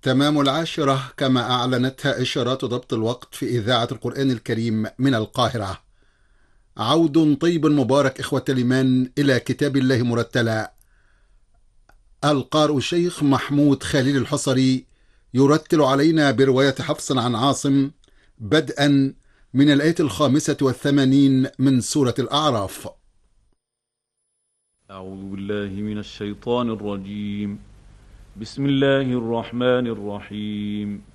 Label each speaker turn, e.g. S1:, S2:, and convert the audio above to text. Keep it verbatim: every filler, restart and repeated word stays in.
S1: تمام العاشرة كما أعلنتها إشارات ضبط الوقت في إذاعة القرآن الكريم من القاهرة. عود طيب مبارك إخوة الإيمان إلى كتاب الله مرتلا. القارئ الشيخ محمود خليل الحصري يرتل علينا برواية حفص عن عاصم بدءا من الآية الخامسة والثمانين من سورة الأعراف.
S2: أعوذ بالله من الشيطان الرجيم. بسم الله الرحمن الرحيم.